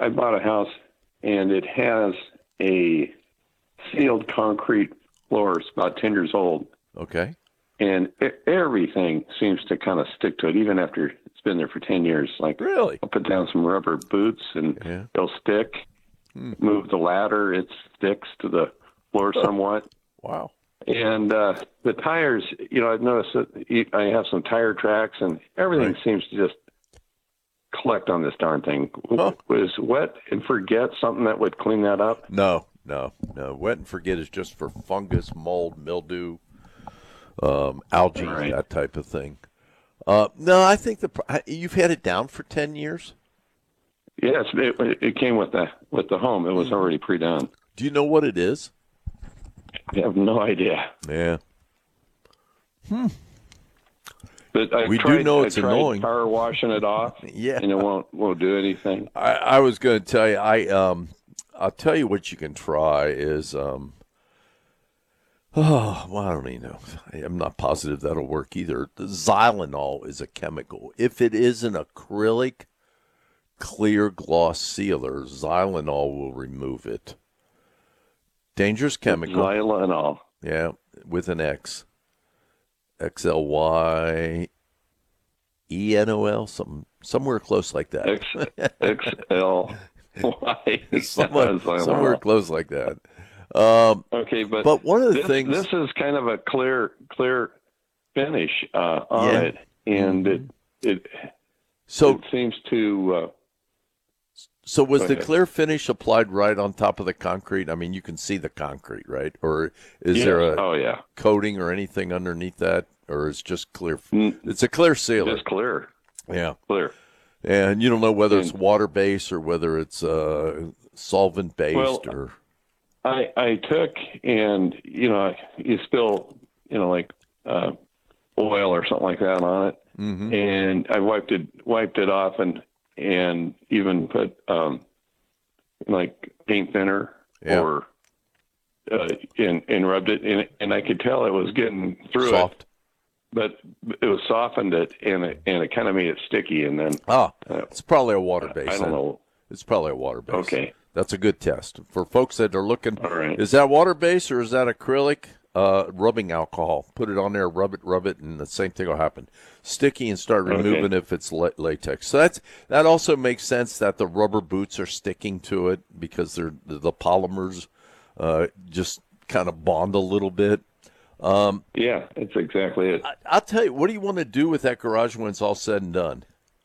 I bought a house, and it has a sealed concrete floor. It's about 10 years old. Okay. And everything seems to kind of stick to it, even after it's been there for 10 years. Like, really? I'll put down some rubber boots, and they'll stick. Move the ladder, it sticks to the floor somewhat. Wow. And the tires, I've noticed that I have some tire tracks, and everything seems to just collect on this darn thing. Was wet and forget something that would clean that up? No. Wet and forget is just for fungus, mold, mildew, algae, that type of thing. No, I think you've had it down for 10 years? Yes, it came with the home. It was already pre-done. Do you know what it is? I have no idea. Yeah. But we do know it's annoying. Power washing it off. Yeah. And it won't do anything. I was going to tell you. I'll tell you what you can try is. I don't even know. I'm not positive that'll work either. The Xylenol is a chemical. If it is an acrylic clear gloss sealer, Xylenol will remove it. Dangerous chemical. Xylenol. Yeah, with an X. XLYENOL, somewhere close like that. XLY. Somewhere close like that. Okay, but one of the things, this is kind of a clear finish on it, and it seems to. So was the clear finish applied right on top of the concrete? I mean, you can see the concrete, right? Or is there a coating or anything underneath that? Or it's just clear? It's a clear sealer. Just clear. Yeah. Clear. And you don't know whether it's water-based or whether it's solvent-based. Well, I took and, you spill, like oil or something like that on it. Mm-hmm. And I wiped it off and even put like paint thinner or and rubbed it, and I could tell it was getting through soft. But it was softened it, and it kind of made it sticky, and then it's probably a water base. I don't know. It's probably a water base. Okay, that's a good test for folks that are looking. All right. Is that water base or is that acrylic? Rubbing alcohol. Put it on there, rub it, and the same thing will happen. Sticky and start removing if it's latex. So that also makes sense that the rubber boots are sticking to it because the polymers just kind of bond a little bit. Yeah, that's exactly it. I'll tell you, what do you want to do with that garage when it's all said and done?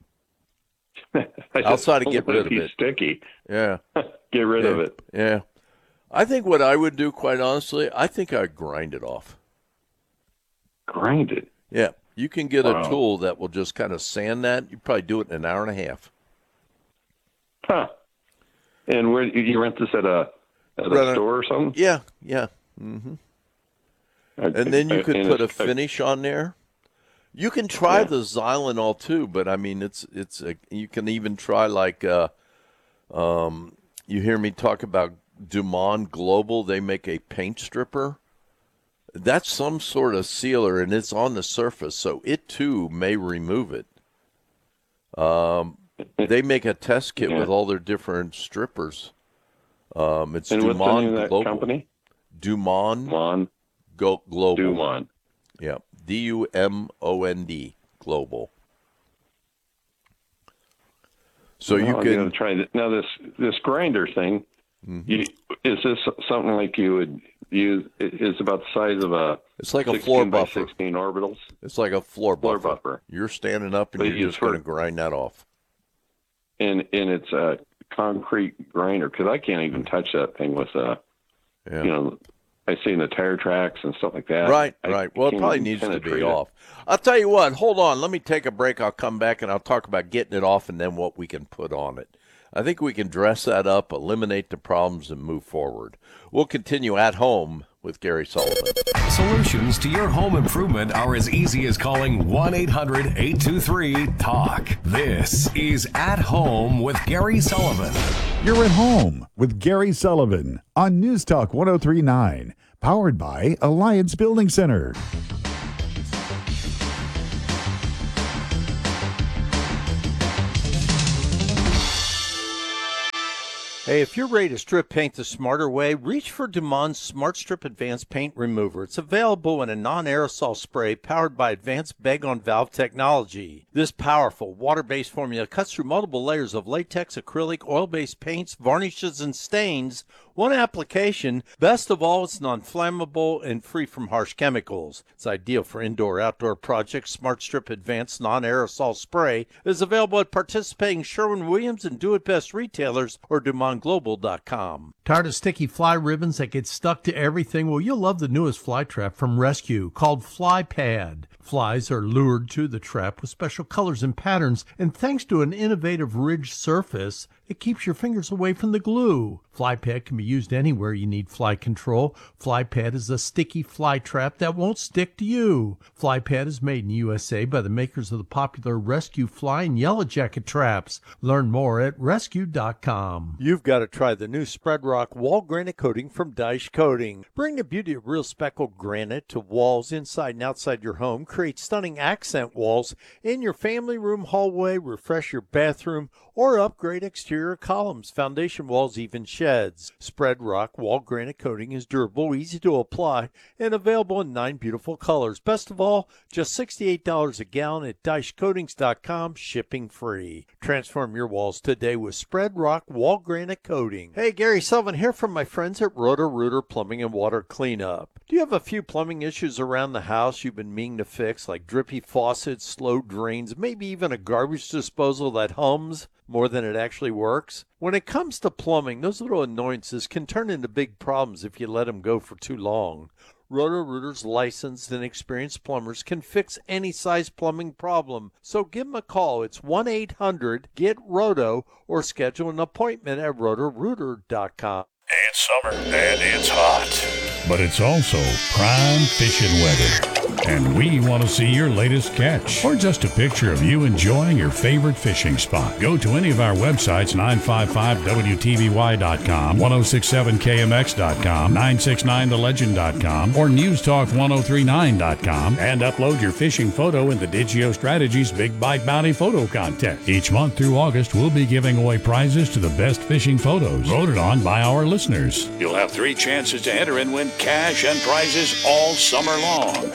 Outside of get rid of it. Sticky. Yeah. Get rid of it. Yeah. I think what I would do, quite honestly, I think I'd grind it off. Grind it? Yeah. You can get a tool that will just kind of sand that. You probably do it in an hour and a half. Huh. And where you rent this at a store or something? Yeah. Mm-hmm. And then you could put a finish on there. You can try the Xylenol too, but I mean, you can even try like you hear me talk about Dumont Global. They make a paint stripper. That's some sort of sealer, and it's on the surface, so it too may remove it. They make a test kit with all their different strippers. It's and Dumont what's the name of that Global. company? Dumont Global. Dumont. Yeah, DUMOND Global. So you can try that. Now this grinder thing. Mm-hmm. Is this something like you would use? It's about the size of a. It's like a floor buffer. 16 orbitals. It's like a floor buffer. You're standing up and you're just going to grind that off. And it's a concrete grinder because I can't even touch that thing with I see in the tire tracks and stuff like that. Right. Well, it probably needs to be off. I'll tell you what. Hold on. Let me take a break. I'll come back and I'll talk about getting it off and then what we can put on it. I think we can dress that up, eliminate the problems, and move forward. We'll continue At Home with Gary Sullivan. Solutions to your home improvement are as easy as calling 1-800-823-TALK. This is At Home with Gary Sullivan. You're at home with Gary Sullivan on News Talk 103.9, powered by Alliance Building Center. Hey, if you're ready to strip paint the smarter way, reach for Dumon's Smart Strip Advanced Paint Remover. It's available in a non-aerosol spray powered by advanced bag-on-valve technology. This powerful water-based formula cuts through multiple layers of latex, acrylic, oil-based paints, varnishes, and stains. One application. Best of all, it's non-flammable and free from harsh chemicals. It's ideal for indoor-outdoor projects. Smart Strip Advanced Non-Aerosol Spray is available at participating Sherwin-Williams and Do-It-Best retailers or DumontGlobal.com. Tired of sticky fly ribbons that get stuck to everything? Well, you'll love the newest fly trap from Rescue called Fly Pad. Flies are lured to the trap with special colors and patterns, and thanks to an innovative ridged surface, it keeps your fingers away from the glue. Fly Pad can be used anywhere you need fly control. Fly Pad is a sticky fly trap that won't stick to you. Fly Pad is made in USA by the makers of the popular Rescue Fly and Yellow Jacket traps. Learn more at rescue.com. You've got to try the new Spread Rock Wall Granite Coating from Dyche Coating. Bring the beauty of real speckled granite to walls inside and outside your home. Create stunning accent walls in your family room, hallway, refresh your bathroom, or upgrade exterior columns, foundation walls, even sheds. Spread Rock Wall Granite Coating is durable, easy to apply, and available in 9 beautiful colors. Best of all, just $68 a gallon at DycheCoatings.com, shipping free. Transform your walls today with Spread Rock Wall Granite Coating. Hey, Gary Sullivan here from my friends at Roto-Rooter Plumbing and Water Cleanup. Do you have a few plumbing issues around the house you've been meaning to fix, like drippy faucets, slow drains, maybe even a garbage disposal that hums more than it actually works? When it comes to plumbing, those little annoyances can turn into big problems if you let them go for too long. Roto-Rooter's licensed and experienced plumbers can fix any size plumbing problem. So give them a call. It's 1-800-GET-ROTO or schedule an appointment at rotorooter.com. It's summer and it's hot, but it's also prime fishing weather. And we want to see your latest catch or just a picture of you enjoying your favorite fishing spot. Go to any of our websites, 955wtby.com, 1067kmx.com, 969thelegend.com, or newstalk1039.com, and upload your fishing photo in the Digio Strategies Big Bite Bounty Photo Contest. Each month through August, we'll be giving away prizes to the best fishing photos voted on by our listeners. You'll have 3 chances to enter and win cash and prizes all summer long.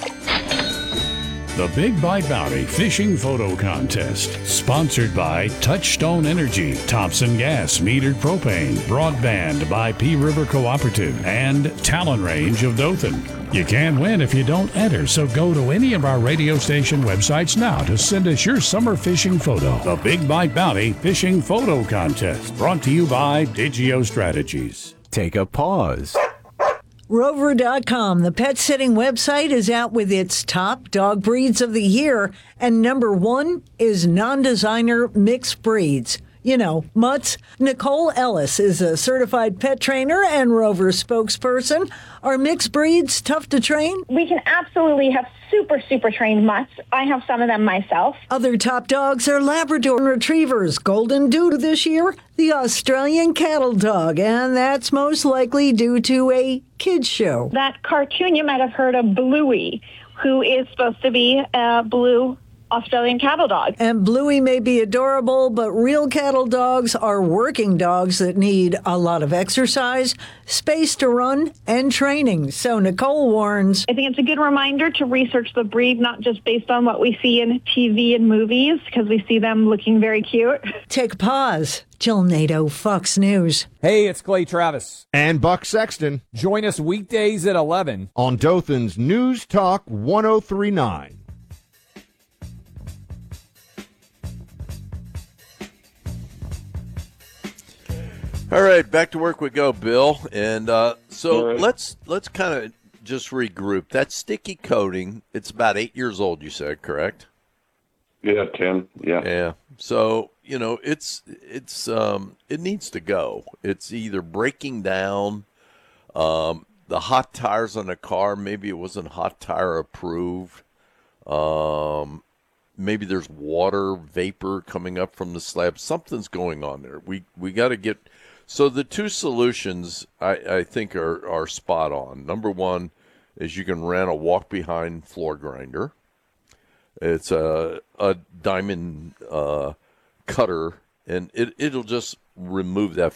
The Big Bite Bounty Fishing Photo Contest, sponsored by Touchstone Energy, Thompson Gas Metered Propane, Broadband by P River Cooperative, and Talon Range of Dothan. You can't win if you don't enter, so go to any of our radio station websites now to send us your summer fishing photo. The Big Bite Bounty Fishing Photo Contest, brought to you by Digio Strategies. Take a pause. Rover.com, the pet sitting website, is out with its top dog breeds of the year, and number 1 is non-designer mixed breeds. You know, mutts. Nicole Ellis is a certified pet trainer and Rover spokesperson. Are mixed breeds tough to train? We can absolutely have super trained mutts. I have some of them myself. Other top dogs are Labrador Retrievers, Golden Doodle this year, the Australian Cattle Dog, and that's most likely due to a kids show. That cartoon you might have heard of, Bluey, who is supposed to be a blue Australian cattle dog. And Bluey may be adorable, but real cattle dogs are working dogs that need a lot of exercise, space to run, and training. So Nicole warns, I think it's a good reminder to research the breed, not just based on what we see in TV and movies, because we see them looking very cute. Take a pause. Jill Nato, Fox News. Hey, it's Clay Travis. And Buck Sexton. Join us weekdays at 11 on Dothan's News Talk 1039. All right, back to work we go, Bill. And so let's kind of just regroup. That sticky coating, it's about 8 years old, you said, correct? Yeah, 10. Yeah. So, you know, it needs to go. It's either breaking down. The hot tires on the car, maybe it wasn't hot tire approved. Maybe there's water vapor coming up from the slab. Something's going on there. We got to get. So the 2 solutions I think are spot on. Number 1 is you can rent a walk behind floor grinder. It's a diamond cutter, and it'll just remove that